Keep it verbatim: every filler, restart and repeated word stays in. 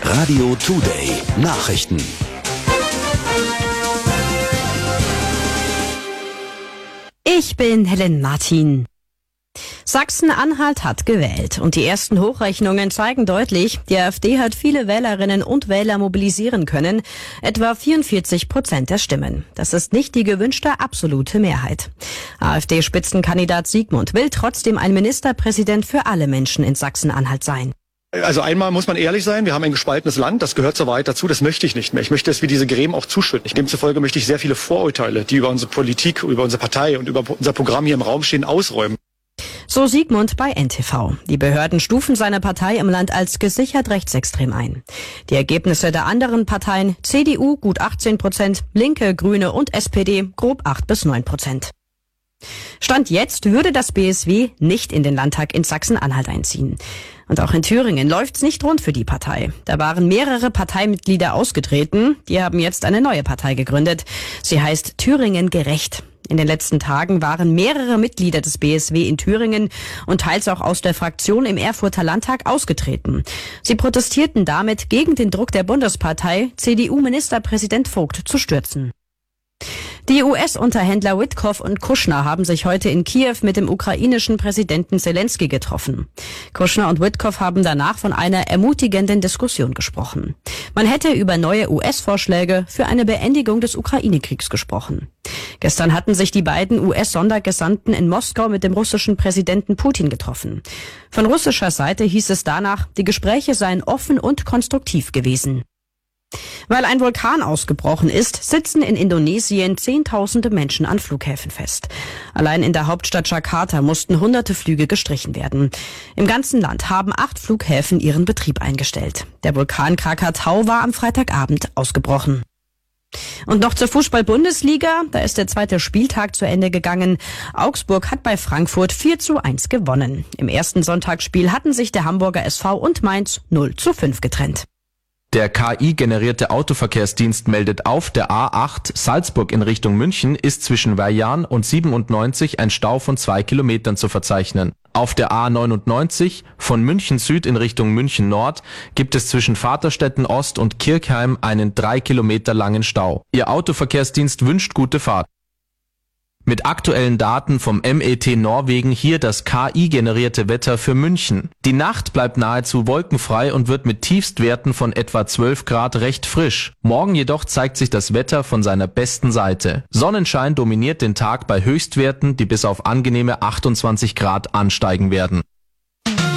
Radio Today Nachrichten. Ich bin Helen Martin. Sachsen-Anhalt hat gewählt und die ersten Hochrechnungen zeigen deutlich, die AfD hat viele Wählerinnen und Wähler mobilisieren können, etwa vierundvierzig Prozent der Stimmen. Das ist nicht die gewünschte absolute Mehrheit. AfD-Spitzenkandidat Sigmund will trotzdem ein Ministerpräsident für alle Menschen in Sachsen-Anhalt sein. Also einmal muss man ehrlich sein, wir haben ein gespaltenes Land, das gehört so weit dazu, das möchte ich nicht mehr. Ich möchte es wie diese Gräben auch zuschütten. Demzufolge möchte ich sehr viele Vorurteile, die über unsere Politik, über unsere Partei und über unser Programm hier im Raum stehen, ausräumen. So Sigmund bei N T V. Die Behörden stufen seine Partei im Land als gesichert rechtsextrem ein. Die Ergebnisse der anderen Parteien, C D U gut achtzehn Prozent, Linke, Grüne und S P D grob acht bis neun Prozent. Stand jetzt würde das B S W nicht in den Landtag in Sachsen-Anhalt einziehen. Und auch in Thüringen läuft's nicht rund für die Partei. Da waren mehrere Parteimitglieder ausgetreten. Die haben jetzt eine neue Partei gegründet. Sie heißt Thüringen gerecht. In den letzten Tagen waren mehrere Mitglieder des B S W in Thüringen und teils auch aus der Fraktion im Erfurter Landtag ausgetreten. Sie protestierten damit gegen den Druck der Bundespartei, C D U-Ministerpräsident Vogt zu stürzen. Die U S-Unterhändler Witkoff und Kushner haben sich heute in Kiew mit dem ukrainischen Präsidenten Zelensky getroffen. Kushner und Witkoff haben danach von einer ermutigenden Diskussion gesprochen. Man hätte über neue U S-Vorschläge für eine Beendigung des Ukraine-Kriegs gesprochen. Gestern hatten sich die beiden U S-Sondergesandten in Moskau mit dem russischen Präsidenten Putin getroffen. Von russischer Seite hieß es danach, die Gespräche seien offen und konstruktiv gewesen. Weil ein Vulkan ausgebrochen ist, sitzen in Indonesien Zehntausende Menschen an Flughäfen fest. Allein in der Hauptstadt Jakarta mussten hunderte Flüge gestrichen werden. Im ganzen Land haben acht Flughäfen ihren Betrieb eingestellt. Der Vulkan Krakatau war am Freitagabend ausgebrochen. Und noch zur Fußball-Bundesliga, da ist der zweite Spieltag zu Ende gegangen. Augsburg hat bei Frankfurt vier zu eins gewonnen. Im ersten Sonntagsspiel hatten sich der Hamburger S V und Mainz null zu fünf getrennt. Der K I-generierte Autoverkehrsdienst meldet auf, der A acht Salzburg in Richtung München ist zwischen Weijan und siebenundneunzig ein Stau von zwei Kilometern zu verzeichnen. Auf der A neunundneunzig von München Süd in Richtung München Nord gibt es zwischen Vaterstetten Ost und Kirchheim einen drei Kilometer langen Stau. Ihr Autoverkehrsdienst wünscht gute Fahrt. Mit aktuellen Daten vom M E T Norwegen hier das K I-generierte Wetter für München. Die Nacht bleibt nahezu wolkenfrei und wird mit Tiefstwerten von etwa zwölf Grad recht frisch. Morgen jedoch zeigt sich das Wetter von seiner besten Seite. Sonnenschein dominiert den Tag bei Höchstwerten, die bis auf angenehme achtundzwanzig Grad ansteigen werden.